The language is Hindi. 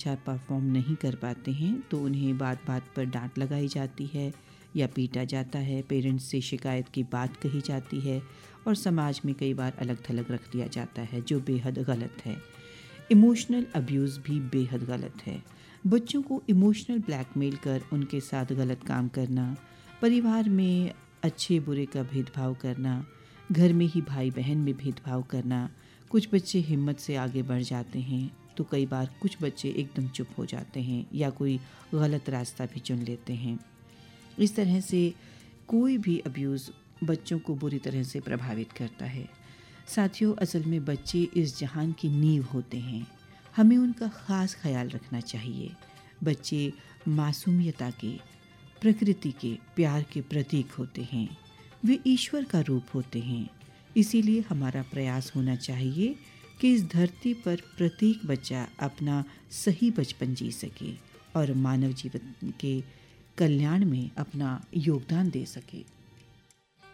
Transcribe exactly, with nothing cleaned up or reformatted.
अच्छा परफॉर्म नहीं कर पाते हैं तो उन्हें बात बात पर डांट लगाई जाती है या पीटा जाता है, पेरेंट्स से शिकायत की बात कही जाती है और समाज में कई बार अलग थलग रख दिया जाता है, जो बेहद गलत है। इमोशनल अब्यूज़ भी बेहद गलत है। बच्चों को इमोशनल ब्लैकमेल कर उनके साथ गलत काम करना, परिवार में अच्छे बुरे का भेदभाव करना, घर में ही भाई बहन में भेदभाव करना। कुछ बच्चे हिम्मत से आगे बढ़ जाते हैं तो कई बार कुछ बच्चे एकदम चुप हो जाते हैं या कोई गलत रास्ता भी चुन लेते हैं। इस तरह से कोई भी अब्यूज़ बच्चों को बुरी तरह से प्रभावित करता है। साथियों, असल में बच्चे इस जहान की नींव होते हैं, हमें उनका ख़ास ख्याल रखना चाहिए। बच्चे मासूमियता के, प्रकृति के प्यार के प्रतीक होते हैं, वे ईश्वर का रूप होते हैं। इसीलिए हमारा प्रयास होना चाहिए कि इस धरती पर प्रत्येक बच्चा अपना सही बचपन जी सके और मानव जीवन के कल्याण में अपना योगदान दे सके।